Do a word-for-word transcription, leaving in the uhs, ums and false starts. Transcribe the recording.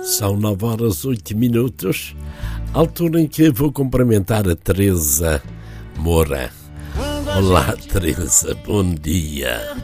São nove horas oito minutos, altura em que vou cumprimentar a Teresa Moura. Olá, Teresa, bom dia.